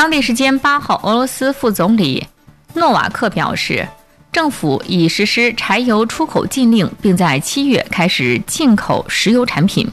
当地时间8号，俄罗斯副总理诺瓦克表示，政府已实施柴油出口禁令，并在7月开始进口石油产品。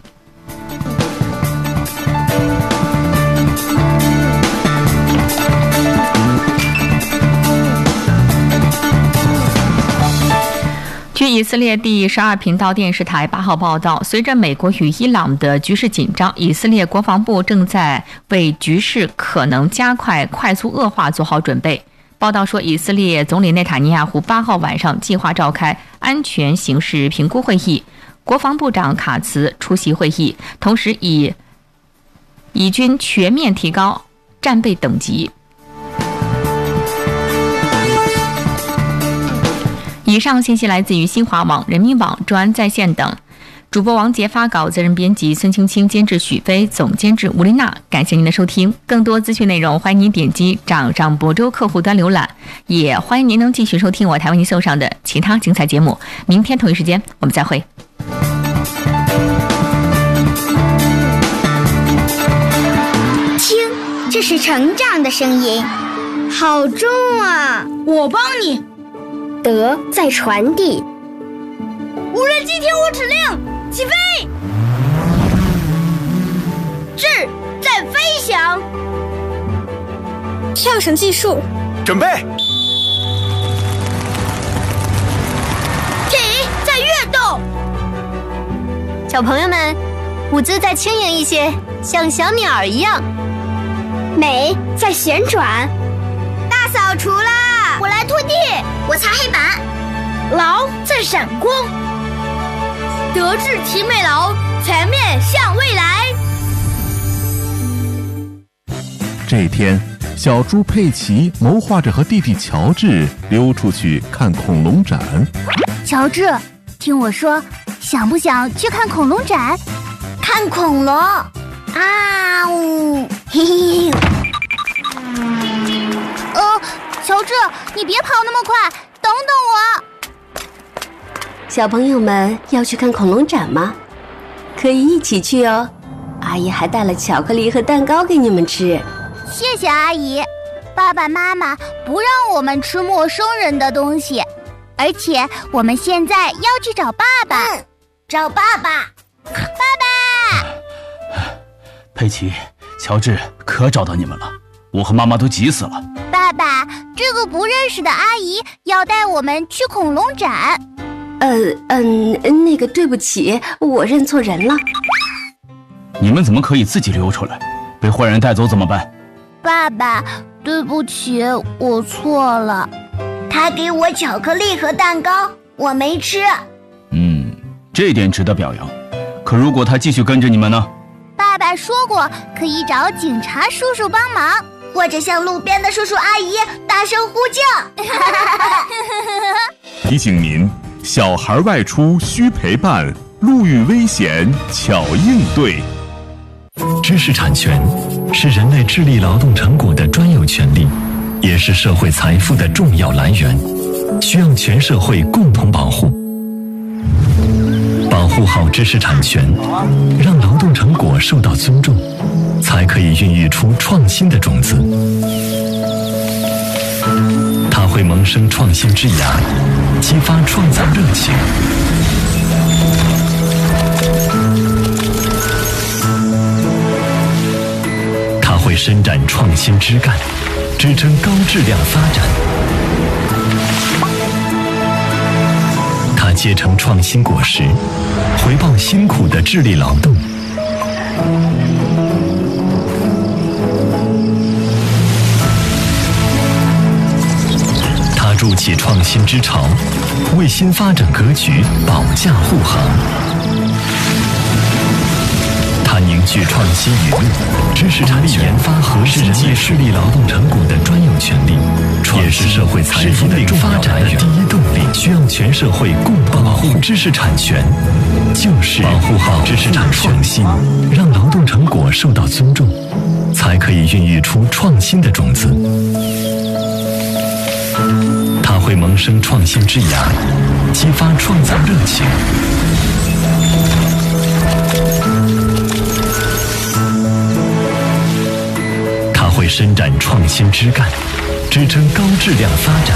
据以色列第12频道电视台8号报道，随着美国与伊朗的局势紧张，以色列国防部正在为局势可能快速恶化做好准备。报道说，以色列总理内塔尼亚胡8号晚上计划召开安全形势评估会议，国防部长卡茨出席会议，同时以军全面提高战备等级。以上信息来自于新华网、人民网、中安在线等。主播王杰发稿，责任编辑孙青青，监制许飞，总监制吴丽娜。感谢您的收听，更多资讯内容欢迎您点击掌上播州客户端浏览，也欢迎您能继续收听我台为您送上的其他精彩节目。明天同一时间我们再会。 听，这是成长的声音，好重啊！ 我帮你。 德在传递， 无人机听我指令，起飞！智在飞翔， 跳绳计数， 准备。 体在跃动， 小朋友们，舞姿再轻盈一些，像小鸟儿一样。 美在旋转， 大扫除啦！我来拖地， 我擦黑板， 劳在闪光，德智体美劳，全面向未来。 这一天，小猪佩奇谋划着和弟弟乔治溜出去看恐龙展。 乔治，听我说，想不想去看恐龙展？ 看恐龙啊呜，嘿嘿嘿。 乔治，你别跑那么快，等等我。 小朋友们要去看恐龙展吗？可以一起去哦。阿姨还带了巧克力和蛋糕给你们吃。 谢谢阿姨。爸爸妈妈不让我们吃陌生人的东西，而且我们现在要去找爸爸。 找爸爸。 爸爸！ 佩奇、乔治，可找到你们了，我和妈妈都急死了。 爸爸，这个不认识的阿姨要带我们去恐龙展。 那个对不起，我认错人了。 你们怎么可以自己溜出来？被坏人带走怎么办？ 爸爸，对不起，我错了。 他给我巧克力和蛋糕，我没吃。 这点值得表扬。可如果他继续跟着你们呢？ 爸爸说过可以找警察叔叔帮忙， 或者向路边的叔叔阿姨大声呼叫。 提醒您，小孩外出需陪伴，路遇危险巧应对。 知识产权是人类智力劳动成果的专有权利，也是社会财富的重要来源，需要全社会共同保护。保护好知识产权，让劳动成果受到尊重，才可以孕育出创新的种子。它会萌生创新之芽，激发创造热情。它会伸展创新枝干，支撑高质量发展。它结成创新果实，回报辛苦的智力劳动。它筑起创新之巢，为新发展格局保驾护航。它凝聚创新语录，知识产权研发和世界智力劳动成果的专有权利，也是社会财富的重要来源。第一动力需要全社会共同保护知识产权，就是保护好知识产权，创新，让劳动成果受到尊重，才可以孕育出创新的种子。它会萌生创新之芽，激发创造热情。 会伸展创新枝干，支撑高质量发展。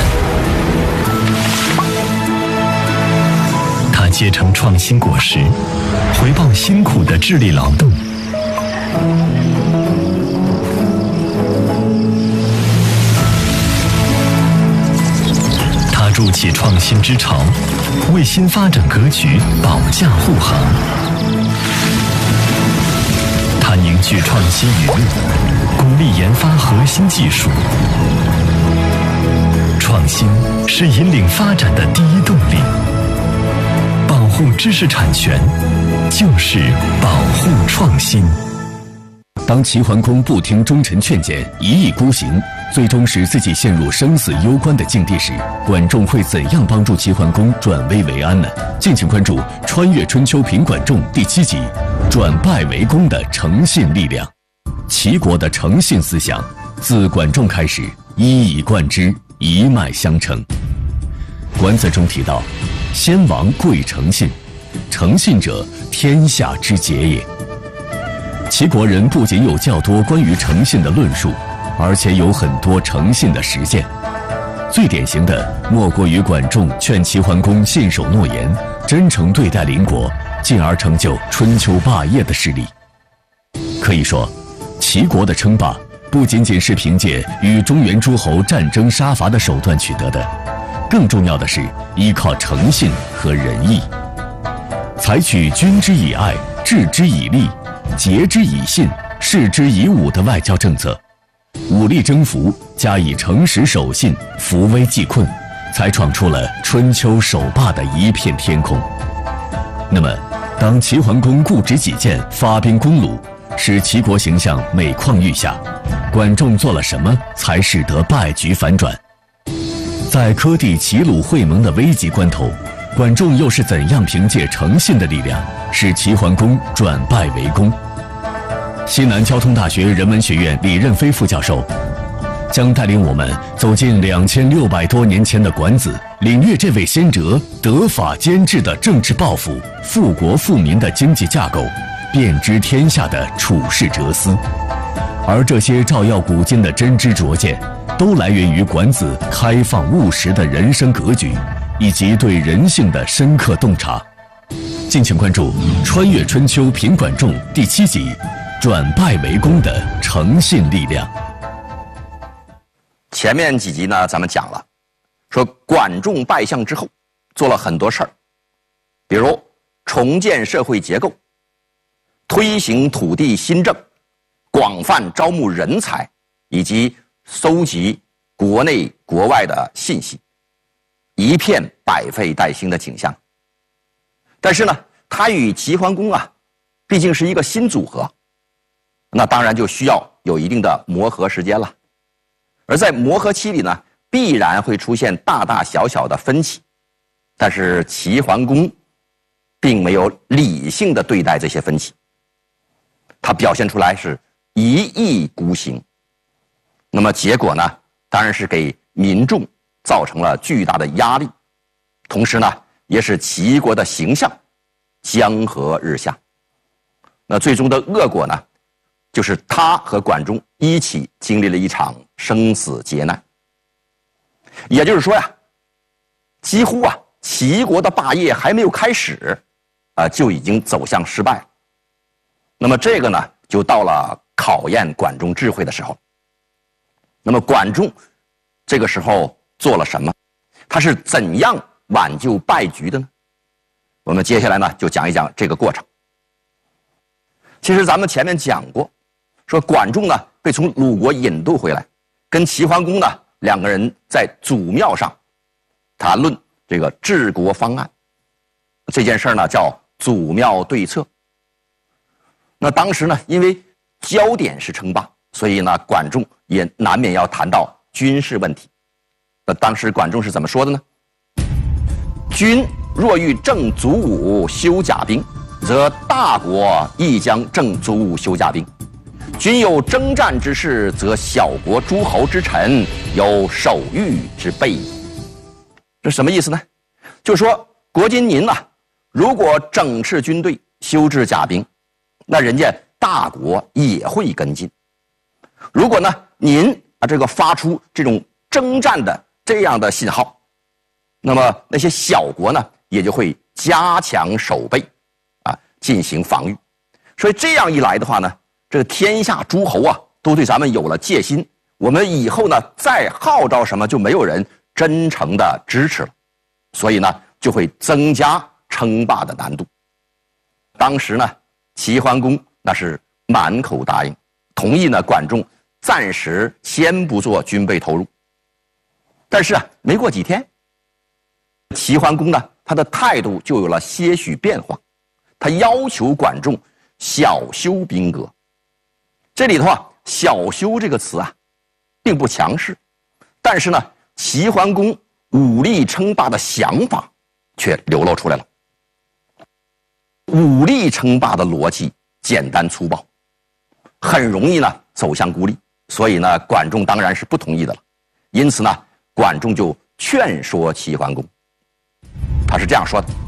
它结成创新果实，回报辛苦的智力劳动。它筑起创新之巢，为新发展格局保驾护航。它凝聚创新舆论，鼓励研发核心技术。创新是引领发展的第一动力。保护知识产权，就是保护创新。 当齐桓公不听忠臣劝谏，一意孤行，最终使自己陷入生死攸关的境地时，管仲会怎样帮助齐桓公转危为安呢？敬请关注《穿越春秋评管仲》第7集《转败为功的诚信力量》。齐国的诚信思想自管仲开始一以贯之，一脉相承。管子中提到，先王贵诚信，诚信者天下之结也。齐国人不仅有较多关于诚信的论述，而且有很多诚信的实践。最典型的莫过于管仲劝齐桓公信守诺言，真诚对待邻国，进而成就春秋霸业的事例。可以说，齐国的称霸不仅仅是凭借与中原诸侯战争杀伐的手段取得的，更重要的是依靠诚信和仁义，采取君之以爱、治之以利、节之以信、事之以武的外交政策，武力征服，加以诚实守信，扶危济困，才闯出了春秋首霸的一片天空。那么，当齐桓公固执己见，发兵攻鲁，使齐国形象每况愈下，管仲做了什么才使得败局反转？在科第齐鲁会盟的危急关头，管仲又是怎样凭借诚信的力量，使齐桓公转败为功？西南交通大学人文学院李任飞副教授将带领我们走进2600多年前的管子，领略这位先哲德法兼治的政治抱负、富国富民的经济架构、遍知天下的处世哲思。而这些照耀古今的真知灼见，都来源于管子开放务实的人生格局，以及对人性的深刻洞察。敬请关注《穿越春秋评管仲》第7集《转败为功的诚信力量》。 前面几集呢，咱们讲了，说管仲拜相之后，做了很多事儿，比如重建社会结构，推行土地新政，广泛招募人才，以及搜集国内国外的信息，一片百废待兴的景象。但是呢，他与齐桓公啊，毕竟是一个新组合，那当然就需要有一定的磨合时间了。而在磨合期里呢，必然会出现大大小小的分歧，但是齐桓公并没有理性的对待这些分歧，他表现出来是一意孤行。那么结果呢，当然是给民众造成了巨大的压力，同时呢，也使齐国的形象江河日下。那最终的恶果呢，就是他和管仲一起经历了一场生死劫难。也就是说呀，几乎啊，齐国的霸业还没有开始，就已经走向失败了。那么这个呢，就到了考验管仲智慧的时候。那么管仲这个时候做了什么？他是怎样挽救败局的呢？我们接下来呢，就讲一讲这个过程。其实咱们前面讲过，说管仲呢被从鲁国引渡回来，跟齐桓公呢两个人在祖庙上谈论这个治国方案。这件事呢叫祖庙对策。那当时呢，因为焦点是称霸，所以呢管仲也难免要谈到军事问题。那当时管仲是怎么说的呢？君若欲正祖武修甲兵，则大国亦将正祖武修甲兵。君有征战之事，则小国诸侯之臣有守御之备矣。这什么意思呢？就是说，国君您啊，如果整饬军队，修治甲兵，那人家大国也会跟进。 如果呢您这个发出这种征战的这样的信号，那么那些小国呢也就会加强守备进行防御。所以这样一来的话呢，这个天下诸侯都对咱们有了戒心，我们以后呢再号召什么就没有人真诚的支持了，所以呢就会增加称霸的难度。当时呢齐桓公那是满口答应，同意呢管仲暂时先不做军备投入。但是没过几天，齐桓公呢他的态度就有了些许变化，他要求管仲小修兵革。这里头小修这个词并不强势，但是呢齐桓公武力称霸的想法却流露出来了。武力称霸的逻辑简单粗暴，很容易呢走向孤立，所以呢管仲当然是不同意的了。因此呢管仲就劝说齐桓公，他是这样说的：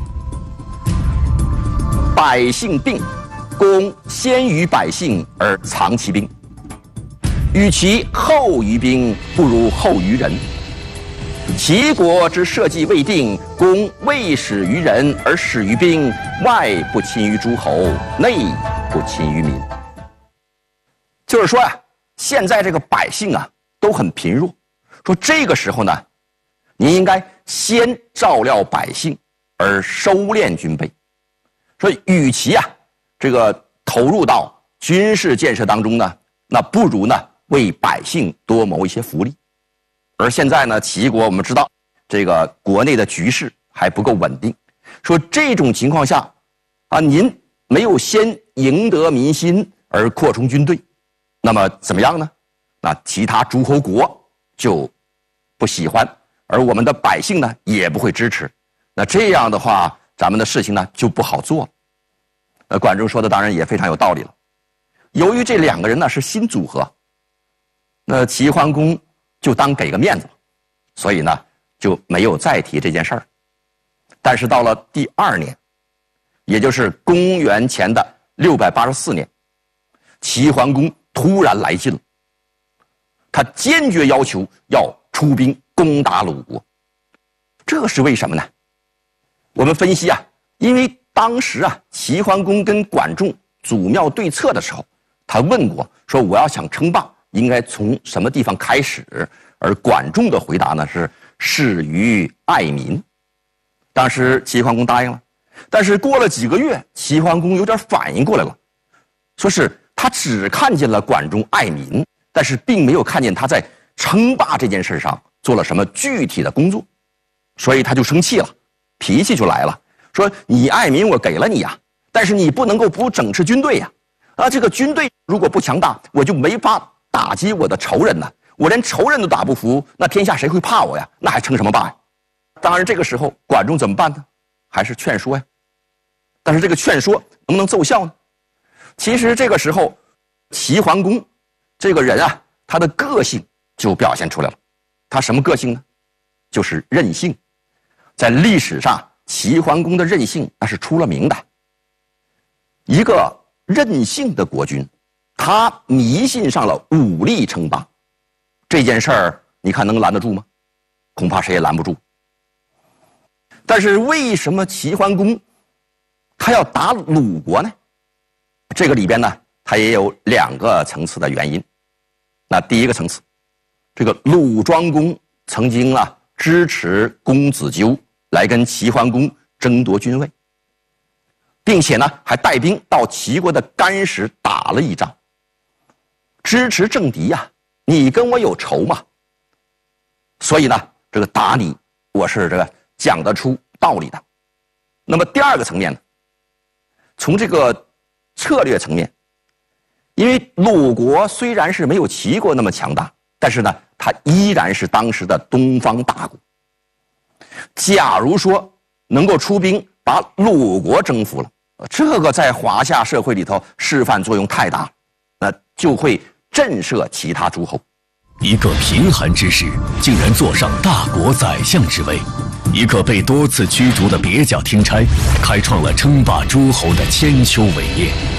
百姓病，公先于百姓而藏其兵，与其后于兵，不如后于人。齐国之社稷未定，公未始于人而始于兵，外不侵于诸侯，内不侵于民。就是说现在这个百姓都很贫弱，说这个时候呢您应该先照料百姓而收敛军备，所以与其这个投入到军事建设当中呢，那不如呢为百姓多谋一些福利。而现在呢齐国我们知道这个国内的局势还不够稳定，说这种情况下您没有先赢得民心而扩充军队，那么怎么样呢？那其他诸侯国就不喜欢，而我们的百姓呢也不会支持，那这样的话咱们的事情呢就不好做了。管仲说的当然也非常有道理了。由于这两个人呢是新组合，那齐桓公就当给个面子了，所以呢就没有再提这件事儿。但是到了第2年，也就是公元前的684年，齐桓公突然来劲了，他坚决要求要出兵攻打鲁国。这是为什么呢？我们分析因为当时齐桓公跟管仲祖庙对策的时候，他问过说我要想称霸应该从什么地方开始，而管仲的回答呢是始于爱民。当时齐桓公答应了，但是过了几个月，齐桓公有点反应过来了，说是他只看见了管仲爱民，但是并没有看见他在称霸这件事上做了什么具体的工作，所以他就生气了，脾气就来了，说你爱民我给了你但是你不能够不整治军队这个军队如果不强大，我就没法打击我的仇人呢，我连仇人都打不服，那天下谁会怕我呀？那还称什么霸呀？当然这个时候管仲怎么办呢？还是劝说呀。但是这个劝说能不能奏效呢？其实这个时候齐桓公这个人他的个性就表现出来了。他什么个性呢？就是任性。在历史上齐桓公的任性那是出了名的。一个任性的国君，他迷信上了武力称霸，这件事儿你看能拦得住吗？恐怕谁也拦不住。但是为什么齐桓公他要打鲁国呢？这个里边呢他也有2个层次的原因。那第一个层次，这个鲁庄公曾经支持公子纠来跟齐桓公争夺君位，并且呢还带兵到齐国的干石打了一仗，支持政敌你跟我有仇嘛，所以呢这个打你我是这个讲得出道理的。那么第2个层面呢，从这个策略层面，因为鲁国虽然是没有齐国那么强大，但是呢它依然是当时的东方大国。假如说能够出兵把鲁国征服了，这个在华夏社会里头示范作用太大了，那就会震慑其他诸侯。 一个贫寒之士竟然坐上大国宰相之位，一个被多次驱逐的别驾听差，开创了称霸诸侯的千秋伟业。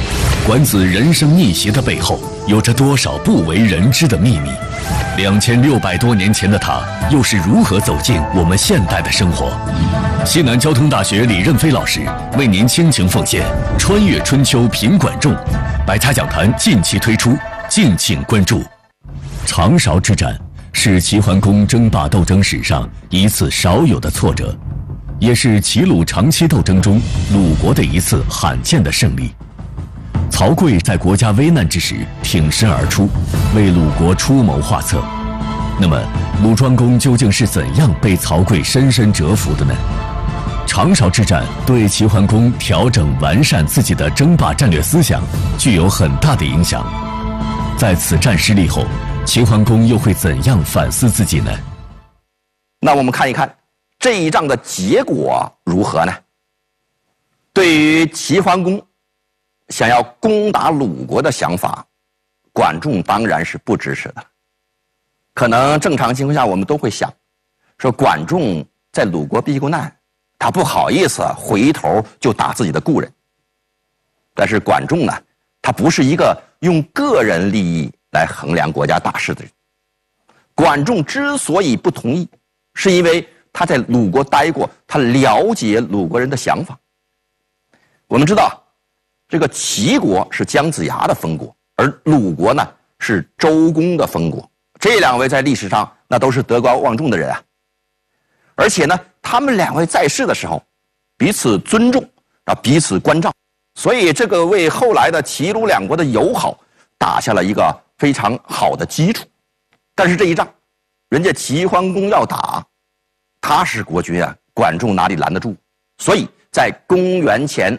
管子人生逆袭的背后，有着多少不为人知的秘密？2600多年前的他，又是如何走进我们现代的生活？西南交通大学李任飞老师为您倾情奉献《穿越春秋品管仲》，百家讲坛近期推出，敬请关注。长勺之战是齐桓公争霸斗争史上一次少有的挫折，也是齐鲁长期斗争中鲁国的一次罕见的胜利。曹刿在国家危难之时挺身而出，为鲁国出谋划策。那么，鲁庄公究竟是怎样被曹刿深深折服的呢？长勺之战对齐桓公调整完善自己的争霸战略思想具有很大的影响。在此战失利后，齐桓公又会怎样反思自己呢？ 那我们看一看这一仗的结果如何呢？对于齐桓公想要攻打鲁国的想法，管仲当然是不支持的。可能正常情况下我们都会想，说管仲在鲁国避过难，他不好意思回头就打自己的故人。但是管仲呢，他不是一个用个人利益来衡量国家大事的人。管仲之所以不同意，是因为他在鲁国待过，他了解鲁国人的想法。我们知道这个齐国是姜子牙的封国，而鲁国呢是周公的封国。这两位在历史上那都是德高望重的人啊。而且呢，他们两位在世的时候彼此尊重，彼此关照，所以这个为后来的齐鲁两国的友好打下了一个非常好的基础。但是这一仗，人家齐桓公要打，他是国君啊，管仲哪里拦得住？所以在公元前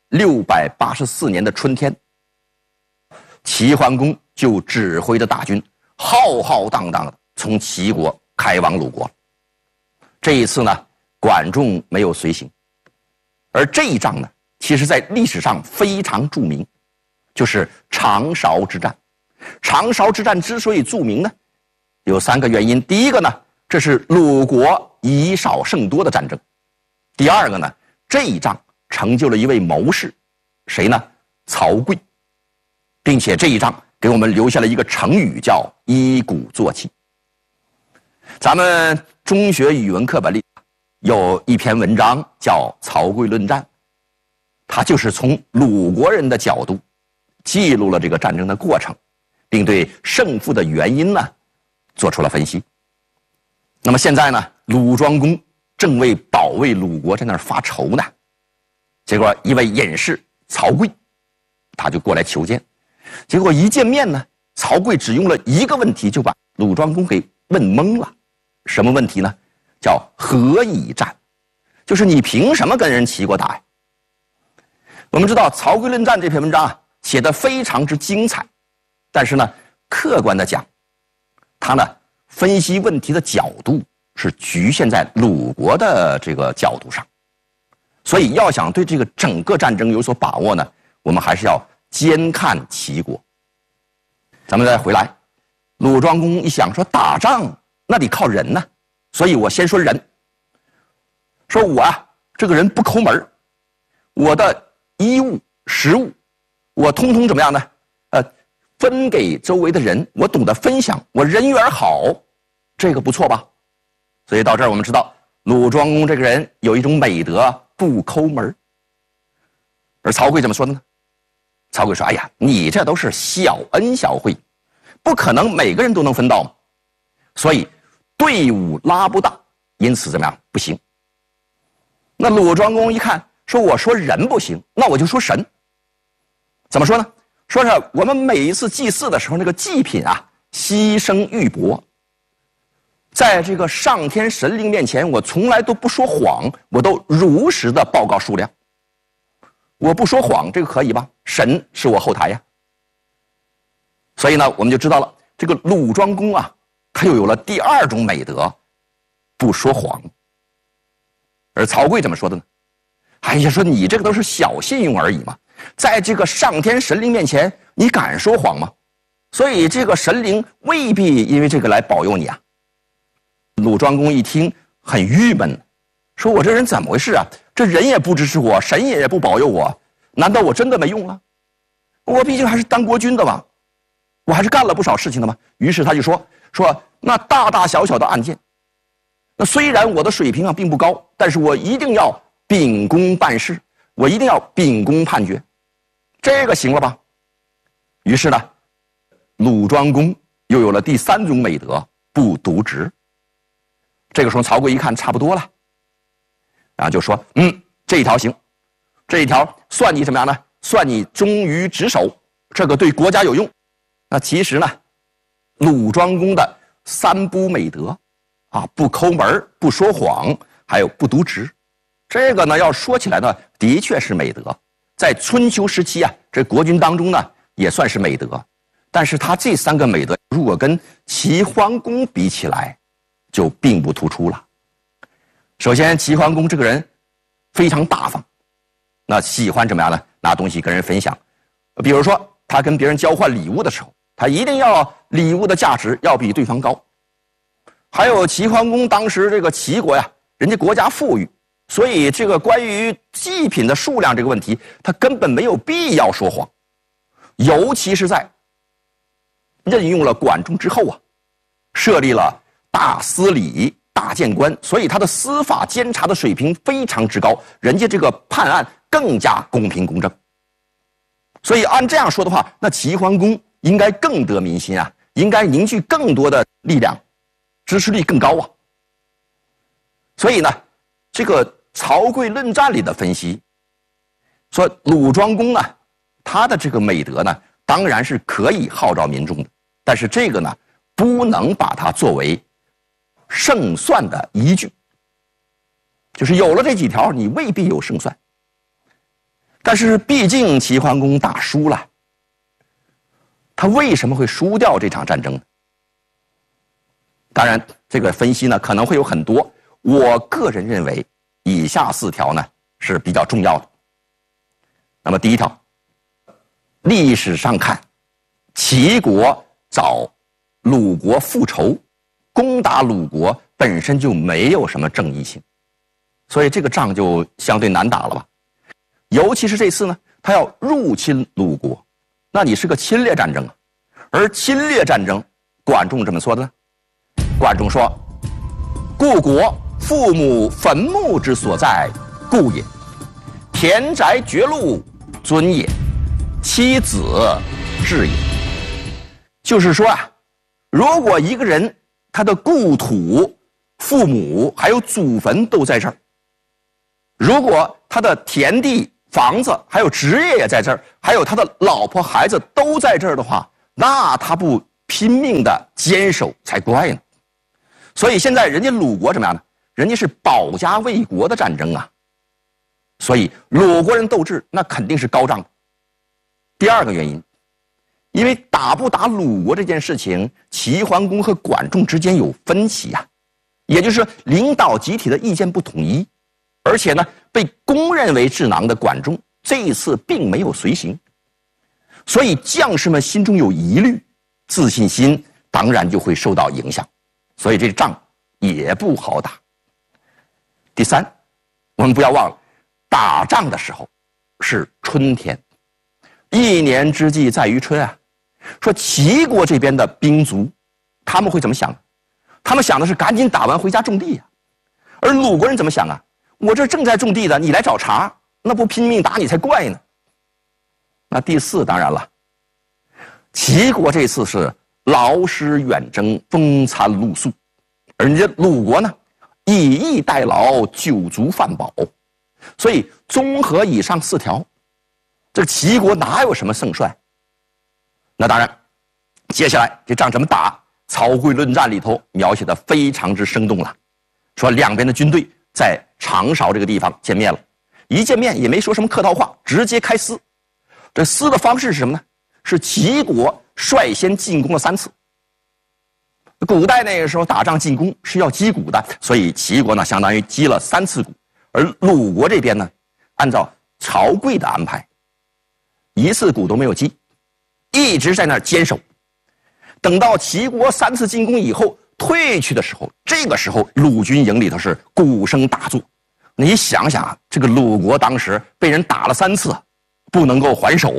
684年的春天，齐桓公就指挥着大军浩浩荡荡的从齐国开往鲁国。这一次呢，管仲没有随行，而这一仗呢，其实在历史上非常著名，就是长勺之战。长勺之战之所以著名呢，有3个原因。第一个呢，这是鲁国以少胜多的战争；第二个呢，这一仗成就了一位谋士，谁呢？曹刿，并且这一仗给我们留下了一个成语，叫一鼓作气。咱们中学语文课本里有一篇文章叫《曹刿论战》，它就是从鲁国人的角度记录了这个战争的过程，并对胜负的原因呢做出了分析。那么现在呢，鲁庄公正为保卫鲁国在那儿发愁呢。结果一位隐士曹刿，他就过来求见。结果一见面呢，曹刿只用了一个问题就把鲁庄公给问懵了。什么问题呢？叫何以战，就是你凭什么跟人齐国打呀？我们知道《曹刿论战》这篇文章啊，写得非常之精彩，但是呢，客观的讲，他呢分析问题的角度是局限在鲁国的这个角度上。所以要想对这个整个战争有所把握呢，我们还是要兼看齐国。咱们再回来，鲁庄公一想说打仗那得靠人呢，所以我先说人。说我啊这个人不抠门，我的衣物食物我通通怎么样呢？分给周围的人，我懂得分享，我人缘好，这个不错吧？所以到这儿我们知道鲁庄公这个人有一种美德，不抠门。而曹刿怎么说的呢？曹刿说：哎呀，你这都是小恩小惠，不可能每个人都能分到嘛，所以队伍拉不大，因此怎么样？不行。那鲁庄公一看，说我说人不行，那我就说神。怎么说呢？说是我们每一次祭祀的时候，那个祭品啊，牺牲玉帛，在这个上天神灵面前，我从来都不说谎，我都如实的报告数量。我不说谎，这个可以吧？神是我后台呀。所以呢，我们就知道了，这个鲁庄公啊，他又有了第二种美德，不说谎。而曹刿怎么说的呢？哎呀，说你这个都是小信用而已嘛，在这个上天神灵面前，你敢说谎吗？所以这个神灵未必因为这个来保佑你啊。鲁庄公一听很郁闷，说我这人怎么回事啊？这人也不支持我，神也不保佑我，难道我真的没用了？ 我毕竟还是当国君的嘛，我还是干了不少事情的嘛。于是他就说那大大小小的案件，那虽然我的水平并不高，但是我一定要秉公办事，我一定要秉公判决，这个行了吧？于是呢，鲁庄公又有了第3种美德，不渎职。这个时候曹刿一看差不多了，然后就说这一条行，这一条算你怎么样呢？算你忠于职守，这个对国家有用。那其实呢，鲁庄公的3不美德不抠门，不说谎，还有不渎职，这个呢要说起来呢，的确是美德，在春秋时期这国君当中呢也算是美德。但是他这3个美德如果跟齐桓公比起来，就并不突出了。首先，齐桓公这个人非常大方，那喜欢怎么样呢？拿东西跟人分享。比如说他跟别人交换礼物的时候，他一定要礼物的价值要比对方高。还有齐桓公当时这个齐国人家国家富裕，所以这个关于祭品的数量这个问题，他根本没有必要说谎。尤其是在任用了管仲之后设立了大司礼、大谏官，所以他的司法监察的水平非常之高，人家这个判案更加公平公正。所以按这样说的话，那齐桓公应该更得民心应该凝聚更多的力量，支持率更高所以呢，这个曹刿论战里的分析说，鲁庄公他的这个美德呢，当然是可以号召民众的，但是这个呢，不能把它作为胜算的依据，就是有了这几条，你未必有胜算。但是毕竟齐桓公打输了，他为什么会输掉这场战争呢？当然，这个分析呢可能会有很多，我个人认为以下4条呢是比较重要的。那么第一条，历史上看，齐国找鲁国复仇，攻打鲁国本身就没有什么正义性，所以这个仗就相对难打了吧。尤其是这次呢，他要入侵鲁国，那你是个侵略战争而侵略战争，管仲怎么说的呢？管仲说：“故国父母坟墓之所在，故也；田宅绝路，尊也；妻子治也。”就是说如果一个人他的故土、父母还有祖坟都在这儿，如果他的田地、房子还有职业也在这儿，还有他的老婆孩子都在这儿的话，那他不拼命的坚守才怪呢。所以现在人家鲁国怎么样呢？人家是保家卫国的战争所以鲁国人斗志那肯定是高涨的。第二个原因，因为打不打鲁国这件事情，齐桓公和管仲之间有分歧也就是领导集体的意见不统一，而且呢，被公认为智囊的管仲这一次并没有随行，所以将士们心中有疑虑，自信心当然就会受到影响，所以这仗也不好打。第三，我们不要忘了，打仗的时候是春天，一年之计在于春说齐国这边的兵卒，他们会怎么想？他们想的是赶紧打完回家种地而鲁国人怎么想我这正在种地的，你来找茬，那不拼命打你才怪呢。那第四，当然了，齐国这次是劳师远征，风餐露宿，而人家鲁国呢，以逸待劳，酒足饭饱，所以综合以上4条，这个齐国哪有什么胜算？那当然，接下来这仗怎么打？曹刿论战里头描写的非常之生动了，说两边的军队在长勺这个地方见面了，一见面也没说什么客套话，直接开撕。这撕的方式是什么呢？是齐国率先进攻了3次。古代那个时候打仗进攻是要击鼓的，所以齐国呢相当于击了3次鼓，而鲁国这边呢，按照曹刿的安排，1次鼓都没有击，一直在那儿坚守。等到齐国3次进攻以后退去的时候，这个时候鲁军营里头是鼓声大作。你想想这个鲁国当时被人打了3次，不能够还手，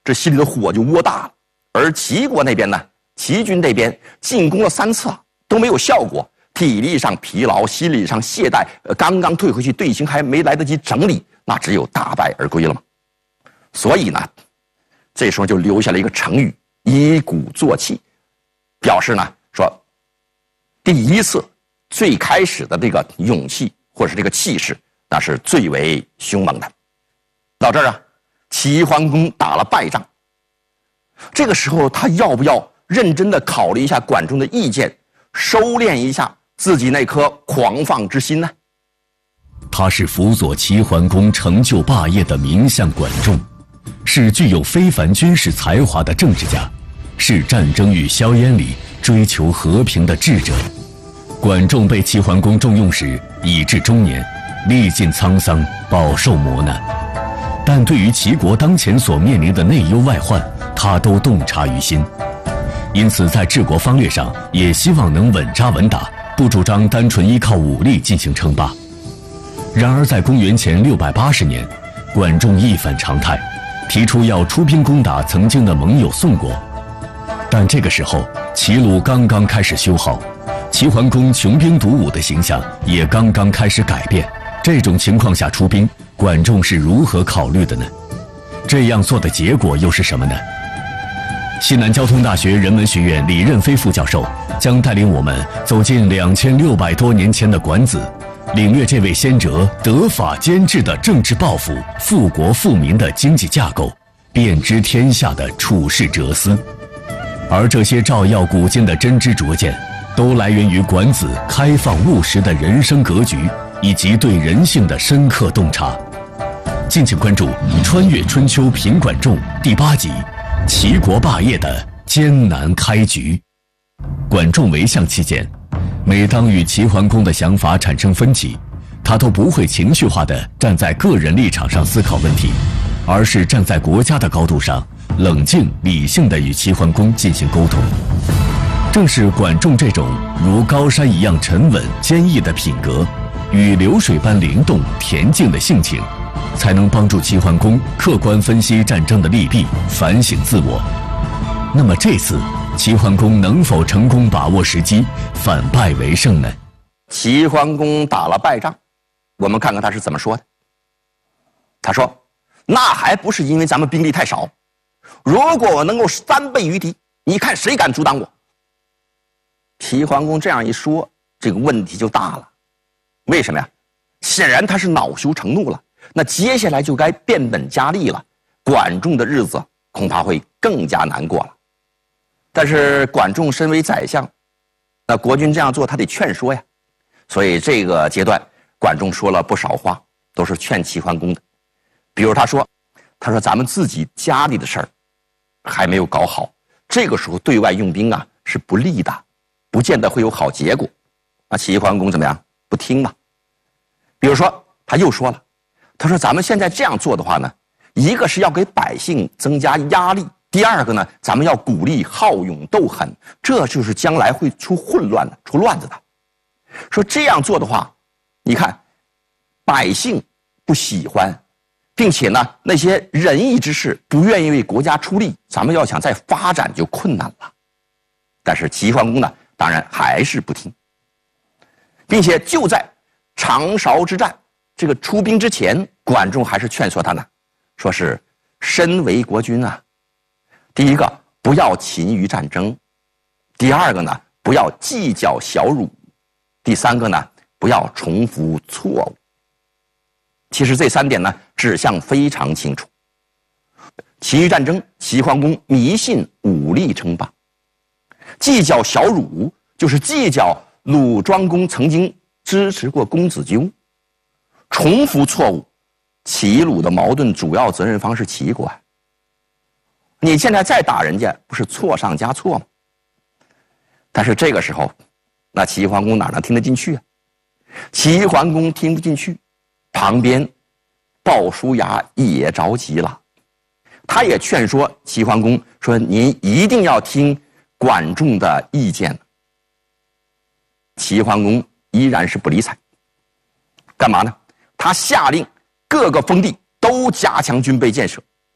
这心里的火就窝大了。而齐国那边呢，齐军这边进攻了3次都没有效果，体力上疲劳，心理上懈怠，刚刚退回去，队形还没来得及整理，那只有大败而归了嘛。所以呢，这时候就留下了一个成语“以鼓作气”，表示呢说，第一次最开始的这个勇气或者是这个气势，那是最为凶猛的。到这儿啊，齐桓公打了败仗。这个时候他要不要认真的考虑一下管仲的意见，收敛一下自己那颗狂放之心呢？ 他是辅佐齐桓公成就霸业的名相管仲，是具有非凡军事才华的政治家，是战争与硝烟里追求和平的智者。管仲被齐桓公重用时已至中年，历尽沧桑，饱受磨难，但对于齐国当前所面临的内忧外患，他都洞察于心。因此在治国方略上也希望能稳扎稳打，不主张单纯依靠武力进行称霸。然而在公元前680年，管仲一反常态，提出要出兵攻打曾经的盟友宋国。但这个时候齐鲁刚刚开始修好，齐桓公穷兵黩武的形象也刚刚开始改变。这种情况下出兵，管仲是如何考虑的呢？这样做的结果又是什么呢？西南交通大学人文学院李任飞副教授将带领我们走进2600多年前的管子，领略这位先哲德法兼治的政治抱负、富国富民的经济架构、遍知天下的处世哲思。而这些照耀古今的真知灼见，都来源于管子开放务实的人生格局以及对人性的深刻洞察。敬请关注《穿越春秋评管仲》第8集，齐国霸业的艰难开局。管仲为相期间，每当与齐桓公的想法产生分歧，他都不会情绪化地站在个人立场上思考问题，而是站在国家的高度上，冷静理性地与齐桓公进行沟通。正是管仲这种如高山一样沉稳坚毅的品格，与流水般灵动恬静的性情，才能帮助齐桓公客观分析战争的利弊，反省自我。那么这次齐桓公能否成功把握时机，反败为胜呢？ 齐桓公打了败仗，我们看看他是怎么说的。他说：“那还不是因为咱们兵力太少，如果我能够3倍于敌，你看谁敢阻挡我？”齐桓公这样一说，这个问题就大了。为什么呀？显然他是恼羞成怒了，那接下来就该变本加厉了，管仲的日子恐怕会更加难过了。但是管仲身为宰相，那国君这样做他得劝说呀，所以这个阶段管仲说了不少话，都是劝齐桓公的。比如他说咱们自己家里的事儿还没有搞好，这个时候对外用兵啊是不利的，不见得会有好结果。那齐桓公怎么样？不听嘛。比如说他又说了，他说咱们现在这样做的话呢，一个是要给百姓增加压力，第二个呢，咱们要鼓励好勇斗狠，这就是将来会出混乱的、出乱子的。说这样做的话，你看百姓不喜欢，并且呢那些仁义之士不愿意为国家出力，咱们要想再发展就困难了。但是齐桓公呢，当然还是不听，并且就在长勺之战这个出兵之前，管仲还是劝说他呢，说是身为国君啊，第一个不要勤于战争，第二个呢不要计较小辱，第三个呢不要重复错误。其实这3点呢指向非常清楚。勤于战争，齐桓公迷信武力称霸；计较小辱，就是计较鲁庄公曾经支持过公子纠；重复错误，齐鲁的矛盾主要责任方是齐国啊，你现在再打人家，不是错上加错吗？但是这个时候，那齐桓公哪能听得进去啊？齐桓公听不进去，旁边鲍叔牙也着急了，他也劝说齐桓公说：“您一定要听管仲的意见。”齐桓公依然是不理睬，干嘛呢？他下令各个封地都加强军备建设，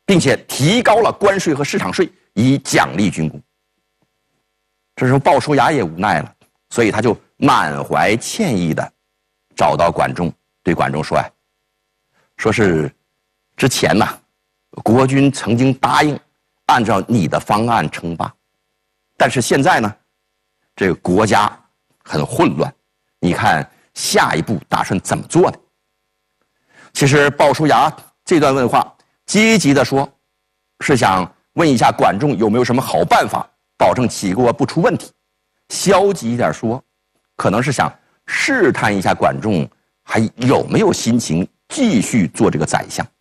并且提高了关税和市场税，以奖励军功。这时候鲍叔牙也无奈了，所以他就满怀歉意的找到管仲，对管仲说呀，说是之前呢，国君曾经答应按照你的方案称霸，但是现在呢，这个国家很混乱，你看下一步打算怎么做呢？其实鲍叔牙这段问话积极的说，是想问一下管仲有没有什么好办法保证齐国不出问题；消极一点说，可能是想试探一下管仲还有没有心情继续做这个宰相。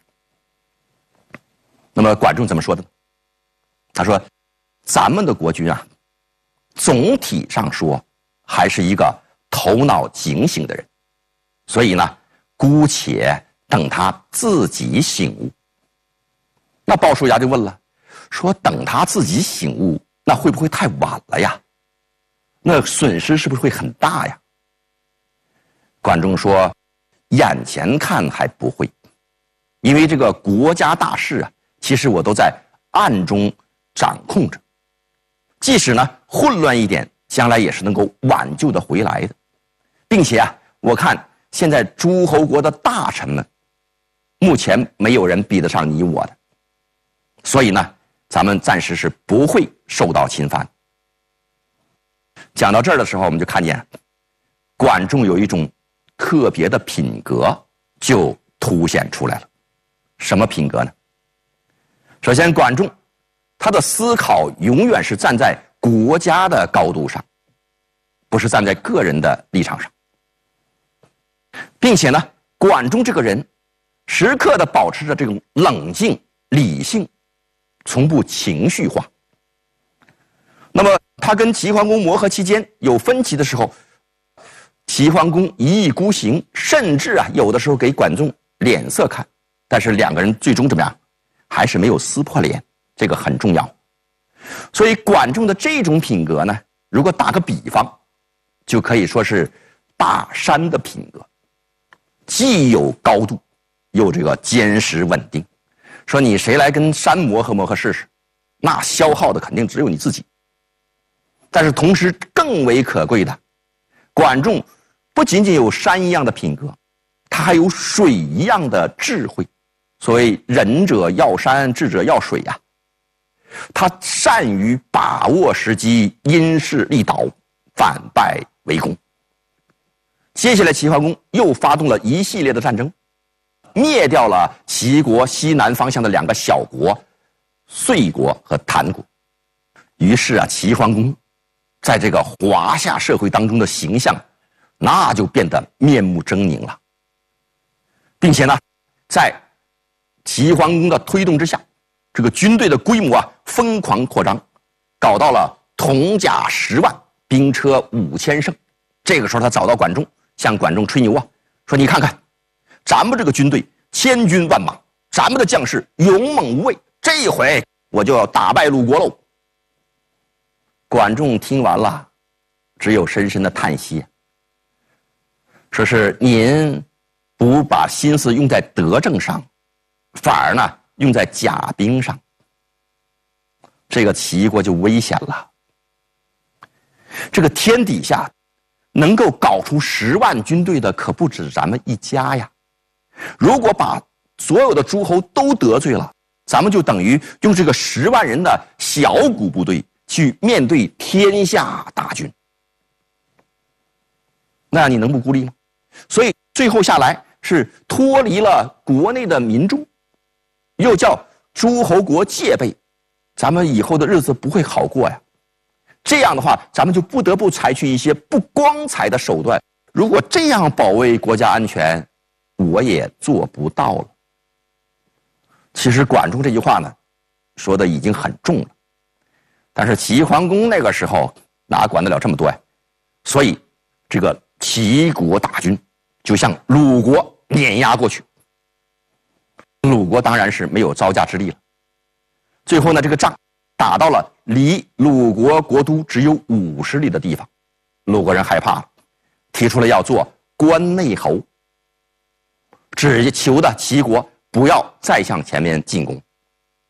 那么管仲怎么说的呢？他说，咱们的国君啊，总体上说还是一个头脑警醒的人，所以呢，姑且等他自己醒悟。那鲍叔牙就问了，说等他自己醒悟，那会不会太晚了呀？那损失是不是会很大呀？管仲说，眼前看还不会，因为这个国家大事啊，其实我都在暗中掌控着，即使呢混乱一点，将来也是能够挽救的回来的。并且啊，我看现在诸侯国的大臣们，目前没有人比得上你我的，所以呢，咱们暂时是不会受到侵犯。讲到这儿的时候，我们就看见管仲有一种特别的品格就凸显出来了。什么品格呢？首先，管仲他的思考永远是站在国家的高度上，不是站在个人的立场上，并且呢，管仲这个人时刻的保持着这种冷静理性，从不情绪化。那么他跟齐桓公磨合期间有分歧的时候，齐桓公一意孤行，甚至啊有的时候给管仲脸色看，但是两个人最终怎么样，还是没有撕破脸，这个很重要。所以管仲的这种品格呢，如果打个比方，就可以说是大山的品格，既有高度，又这个坚实稳定。说你谁来跟山磨合磨合试试，那消耗的肯定只有你自己。但是同时更为可贵的，管仲不仅仅有山一样的品格，他还有水一样的智慧。所谓仁者要山，智者要水呀。他善于把握时机，因势利导，反败为功。接下来齐桓公又发动了一系列的战争，灭掉了齐国西南方向的两个小国遂国和谭国。于是啊，齐桓公在这个华夏社会当中的形象，那就变得面目狰狞了。并且呢，在齐桓公的推动之下，这个军队的规模啊疯狂扩张，搞到了铜甲10万，兵车5000乘。这个时候他找到管仲，向管仲吹牛啊，说你看看，咱们这个军队千军万马，咱们的将士勇猛无畏，这回我就要打败鲁国喽。管仲听完了，只有深深的叹息，说是您不把心思用在德政上，反而呢用在甲兵上，这个齐国就危险了。这个天底下能够搞出10万军队的可不止咱们一家呀，如果把所有的诸侯都得罪了，咱们就等于用这个10万人的小股部队去面对天下大军，那你能不孤立吗？所以最后下来是脱离了国内的民众，又叫诸侯国戒备，咱们以后的日子不会好过呀。这样的话，咱们就不得不采取一些不光彩的手段。如果这样保卫国家安全，我也做不到了。其实管仲这句话呢，说的已经很重了，但是齐桓公那个时候哪管得了这么多呀？所以这个齐国大军就向鲁国碾压过去。鲁国当然是没有招架之力了。最后呢，这个仗打到了离鲁国国都只有50里的地方，鲁国人害怕了，提出了要做关内侯，只求的齐国不要再向前面进攻。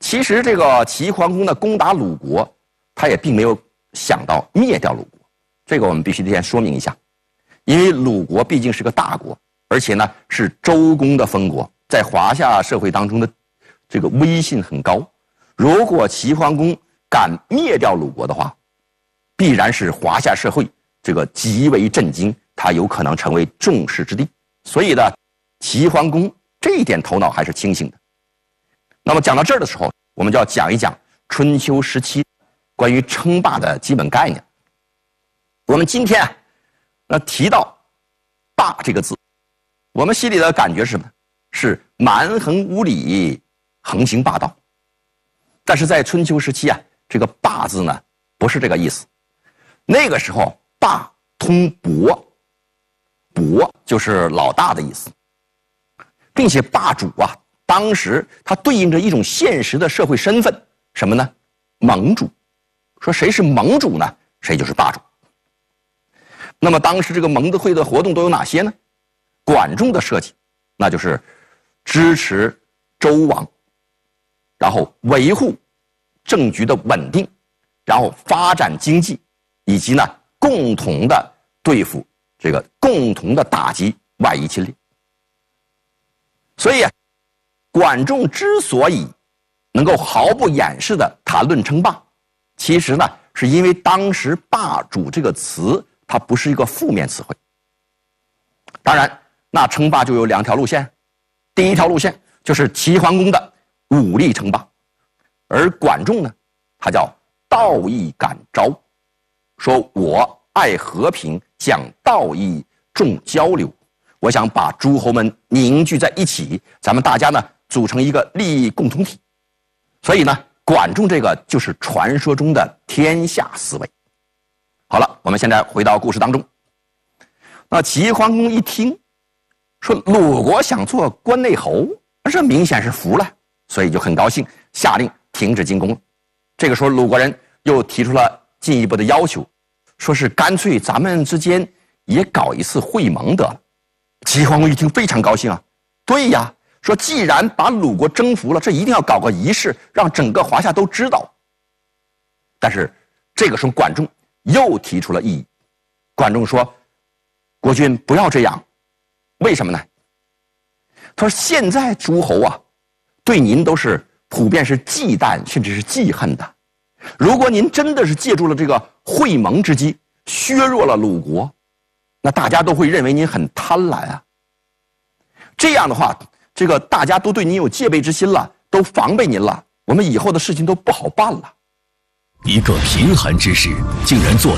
其实这个齐桓公呢攻打鲁国，他也并没有想到灭掉鲁国，这个我们必须得先说明一下，因为鲁国毕竟是个大国，而且呢是周公的封国，在华夏社会当中的这个威信很高。如果齐桓公敢灭掉鲁国的话，必然是华夏社会这个极为震惊，他有可能成为众矢之的。所以呢，齐桓公这一点头脑还是清醒的。那么讲到这儿的时候，我们就要讲一讲春秋时期关于称霸的基本概念。我们今天提到霸这个字，我们心里的感觉是什么呢？是蛮横无理，横行霸道。但是在春秋时期这个霸字呢不是这个意思。那个时候霸通伯，伯就是老大的意思，并且霸主当时他对应着一种现实的社会身份，什么呢？盟主。说谁是盟主呢？谁就是霸主。那么当时这个盟会的活动都有哪些呢？管仲的设计，那就是支持周王，然后维护政局的稳定，然后发展经济，以及呢共同的对付这个共同的打击外夷侵略。所以管仲之所以能够毫不掩饰地谈论称霸，其实呢是因为当时霸主这个词它不是一个负面词汇。当然那称霸就有两条路线，第一条路线就是齐桓公的武力称霸，而管仲呢他叫道义感召，说我爱和平，讲道义，重交流，我想把诸侯们凝聚在一起，咱们大家呢组成一个利益共同体。所以呢管仲这个就是传说中的天下思维。好了，我们现在回到故事当中。那齐桓公一听说鲁国想做关内侯，这明显是服了，所以就很高兴，下令停止进攻了。这个时候鲁国人又提出了进一步的要求，说是干脆咱们之间也搞一次会盟得了。齐桓公一听非常高兴对呀，说既然把鲁国征服了，这一定要搞个仪式，让整个华夏都知道。但是这个时候管仲又提出了异议。管仲说，国君不要这样，为什么呢？他说现在诸侯对您都是普遍是忌惮甚至是记恨的，如果您真的是借助了这个会盟之机削弱了鲁国，那大家都会认为您很贪婪这样的话，这个大家都对您有戒备之心了，都防备您了，我们以后的事情都不好办了。 一个贫寒之士竟然做